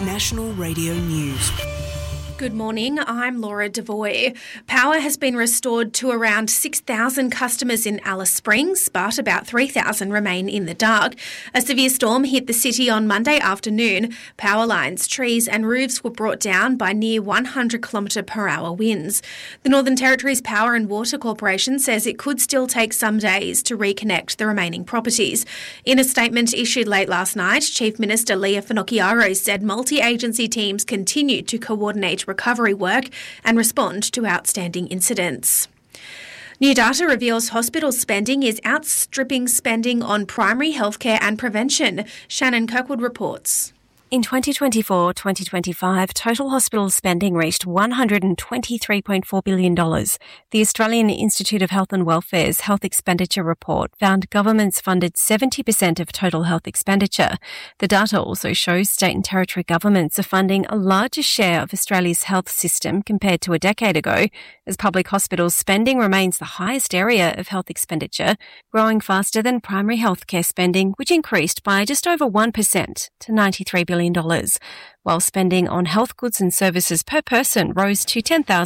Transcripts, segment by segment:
National Radio News. Good morning, I'm Laura Devoy. Power has been restored to around 6,000 customers in Alice Springs, but about 3,000 remain in the dark. A severe storm hit the city on Monday afternoon. Power lines, trees and roofs were brought down by near 100 km/h winds. The Northern Territory's Power and Water Corporation says it could still take some days to reconnect the remaining properties. In a statement issued late last night, Chief Minister Leah Finocchiaro said multi-agency teams continue to coordinate recovery work and respond to outstanding incidents. New data reveals hospital spending is outstripping spending on primary healthcare and prevention. Shannon Kirkwood reports. In 2024-2025, total hospital spending reached $123.4 billion. The Australian Institute of Health and Welfare's Health Expenditure Report found governments funded 70% of total health expenditure. The data also shows state and territory governments are funding a larger share of Australia's health system compared to a decade ago, as public hospitals spending remains the highest area of health expenditure, growing faster than primary healthcare spending, which increased by just over 1% to $93 billion, while spending on health goods and services per person rose to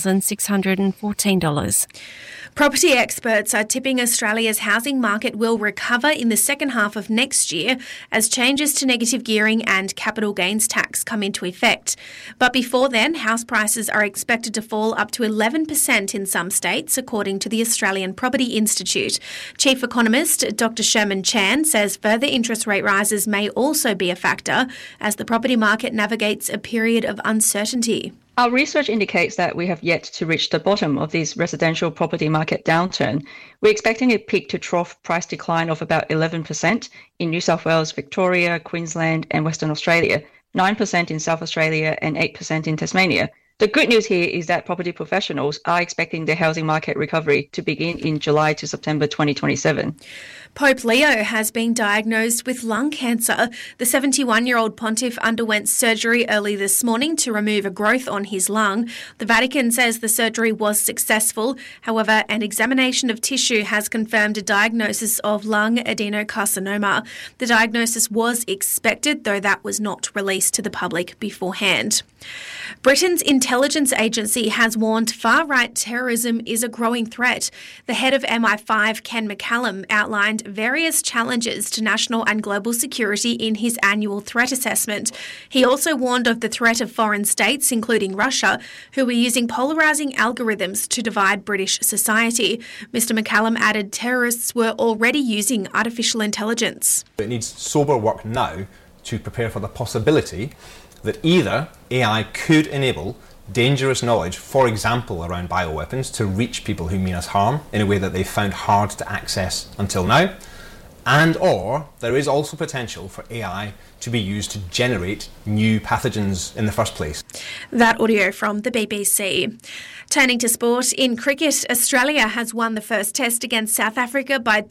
$10,614. Property experts are tipping Australia's housing market will recover in the second half of next year as changes to negative gearing and capital gains tax come into effect. But before then, house prices are expected to fall up to 11% in some states, according to the Australian Property Institute. Chief Economist Dr. Sherman Chan says further interest rate rises may also be a factor as the property market navigates a period of uncertainty. Our research indicates that we have yet to reach the bottom of this residential property market downturn. We're expecting a peak to trough price decline of about 11% in New South Wales, Victoria, Queensland and Western Australia, 9% in South Australia and 8% in Tasmania. The good news here is that property professionals are expecting the housing market recovery to begin in July to September 2027. Pope Leo has been diagnosed with lung cancer. The 71-year-old pontiff underwent surgery early this morning to remove a growth on his lung. The Vatican says the surgery was successful. However, an examination of tissue has confirmed a diagnosis of lung adenocarcinoma. The diagnosis was expected, though that was not released to the public beforehand. Britain's intelligence agency has warned far-right terrorism is a growing threat. The head of MI5, Ken McCallum, outlined various challenges to national and global security in his annual threat assessment. He also warned of the threat of foreign states, including Russia, who were using polarising algorithms to divide British society. Mr. McCallum added terrorists were already using artificial intelligence. It needs sober work now to prepare for the possibility that either AI could enable dangerous knowledge, for example around bioweapons, to reach people who mean us harm in a way that they've found hard to access until now, and or there is also potential for AI to be used to generate new pathogens in the first place. That audio from the BBC. Turning to sport, in cricket, Australia has won the first test against South Africa by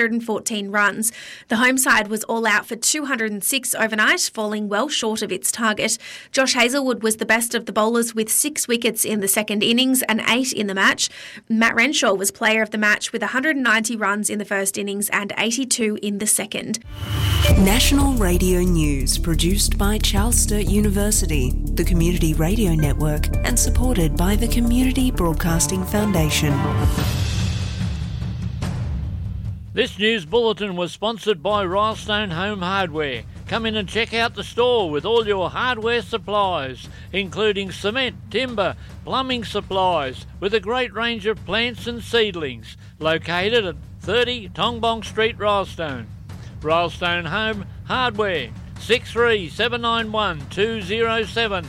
214 runs. The home side was all out for 206 overnight, falling well short of its target. Josh Hazlewood was the best of the bowlers with 6 wickets in the second innings and 8 in the match. Matt Renshaw was player of the match with 190 runs in the first innings and 82 in the second. National Radio News, produced by Charles Sturt University, the Community Radio Network, and supported by the Community Broadcasting Foundation. This news bulletin was sponsored by Rylestone Home Hardware. Come in and check out the store with all your hardware supplies, including cement, timber, plumbing supplies, with a great range of plants and seedlings. Located at 30 Tongbong Street, Rylestone. Rylestone Home Hardware, 63 791 207.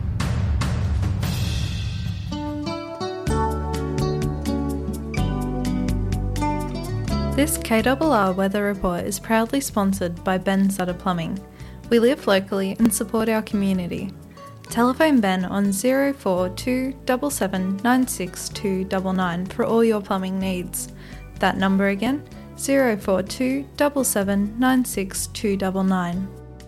This KRR weather report is proudly sponsored by Ben Sutter Plumbing. We live locally and support our community. Telephone Ben on 042 77 962 99 for all your plumbing needs. That number again, 042 77 962 99.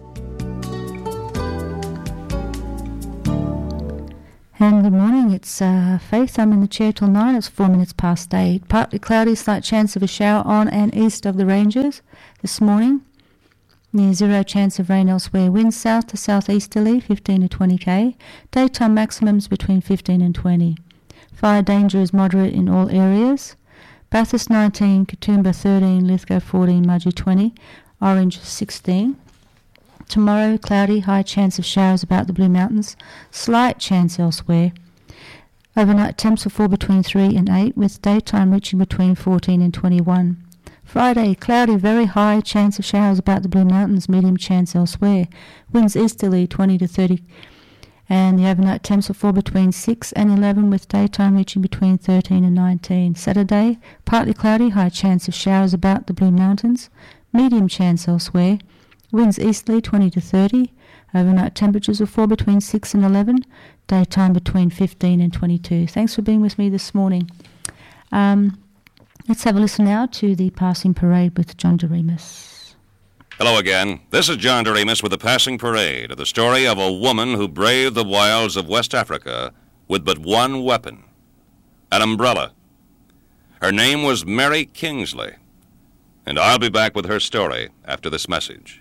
And good morning, it's Faith. I'm in the chair till 9. It's 4 minutes past 8. Partly cloudy, slight chance of a shower on and east of the ranges this morning. Near zero chance of rain elsewhere. Winds south to southeasterly, 15 to 20 k. Daytime maximums between 15 and 20. Fire danger is moderate in all areas. Bathurst 19, Katoomba 13, Lithgow 14, Mudgee 20, Orange 16. Tomorrow, cloudy, high chance of showers about the Blue Mountains, slight chance elsewhere. Overnight temps will fall between 3 and 8, with daytime reaching between 14 and 21. Friday, cloudy, very high chance of showers about the Blue Mountains, medium chance elsewhere. Winds easterly 20 to 30, and the overnight temps will fall between 6 and 11, with daytime reaching between 13 and 19. Saturday, partly cloudy, high chance of showers about the Blue Mountains, medium chance elsewhere. Winds easterly 20 to 30. Overnight temperatures will fall between 6 and 11. Daytime between 15 and 22. Thanks for being with me this morning. Let's have a listen now to the Passing Parade with John Doremus. Hello again. This is John Doremus with the Passing Parade, the story of a woman who braved the wilds of West Africa with but one weapon, an umbrella. Her name was Mary Kingsley, and I'll be back with her story after this message.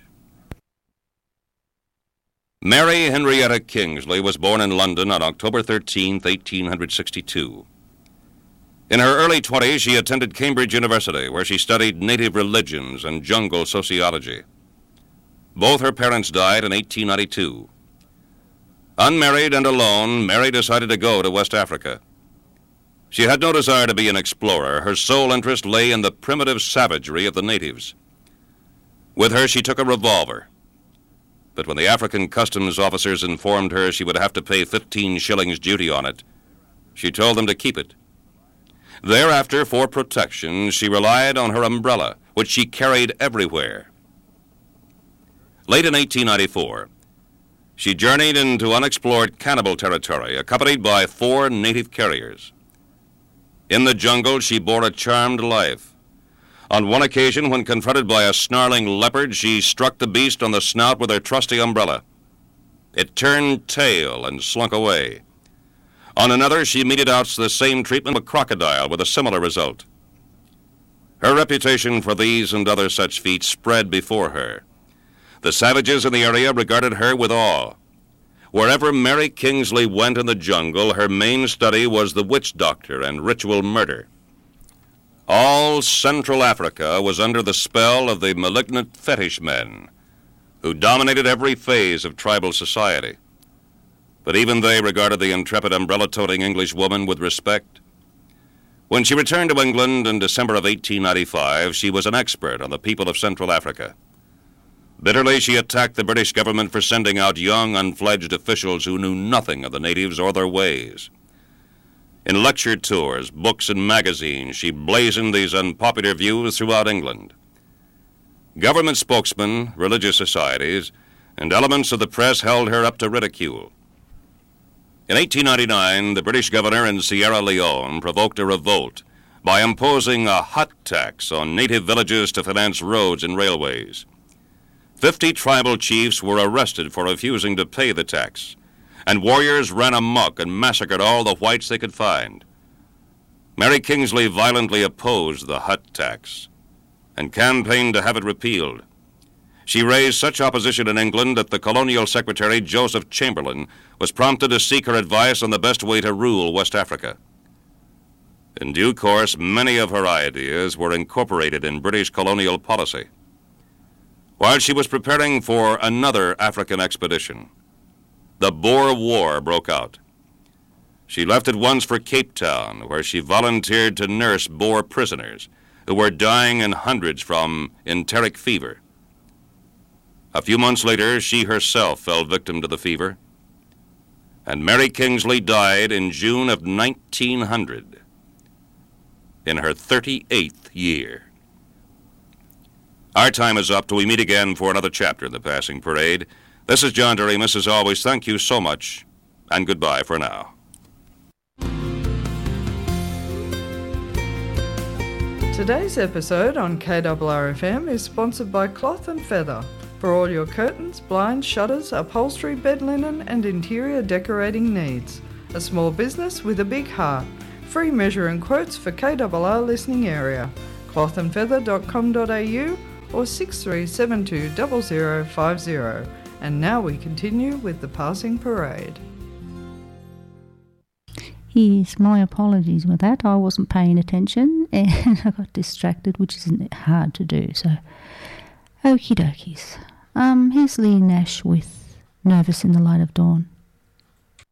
Mary Henrietta Kingsley was born in London on October 13, 1862. In her early 20s, she attended Cambridge University, where she studied native religions and jungle sociology. Both her parents died in 1892. Unmarried and alone, Mary decided to go to West Africa. She had no desire to be an explorer. Her sole interest lay in the primitive savagery of the natives. With her, she took a revolver. But when the African customs officers informed her she would have to pay 15 shillings duty on it, she told them to keep it. Thereafter, for protection, she relied on her umbrella, which she carried everywhere. Late in 1894, she journeyed into unexplored cannibal territory, accompanied by 4 native carriers. In the jungle, she bore a charmed life. On one occasion, when confronted by a snarling leopard, she struck the beast on the snout with her trusty umbrella. It turned tail and slunk away. On another, she meted out the same treatment of a crocodile with a similar result. Her reputation for these and other such feats spread before her. The savages in the area regarded her with awe. Wherever Mary Kingsley went in the jungle, her main study was the witch doctor and ritual murder. All Central Africa was under the spell of the malignant fetish men, who dominated every phase of tribal society. But even they regarded the intrepid umbrella-toting English woman with respect. When she returned to England in December of 1895, she was an expert on the people of Central Africa. Bitterly, she attacked the British government for sending out young, unfledged officials who knew nothing of the natives or their ways. In lecture tours, books, and magazines, she blazoned these unpopular views throughout England. Government spokesmen, religious societies, and elements of the press held her up to ridicule. In 1899, the British governor in Sierra Leone provoked a revolt by imposing a hut tax on native villages to finance roads and railways. 50 tribal chiefs were arrested for refusing to pay the tax, and warriors ran amok and massacred all the whites they could find. Mary Kingsley violently opposed the hut tax and campaigned to have it repealed. She raised such opposition in England that the colonial secretary, Joseph Chamberlain, was prompted to seek her advice on the best way to rule West Africa. In due course, many of her ideas were incorporated in British colonial policy. While she was preparing for another African expedition, the Boer War broke out. She left at once for Cape Town, where she volunteered to nurse Boer prisoners who were dying in hundreds from enteric fever. A few months later, she herself fell victim to the fever, and Mary Kingsley died in June of 1900, in her 38th year. Our time is up till we meet again for another chapter in the Passing Parade. This is John Doremus. As always, thank you so much, and goodbye for now. Today's episode on KRRFM is sponsored by Cloth & Feather for all your curtains, blinds, shutters, upholstery, bed linen and interior decorating needs. A small business with a big heart. Free measure and quotes for KRR listening area. clothandfeather.com.au or 6372 0050. And now we continue with the passing parade. Yes, my apologies with that. I wasn't paying attention and I got distracted, which isn't hard to do. So, okie dokies. Here's Leah Nash with Nervous in the Light of Dawn.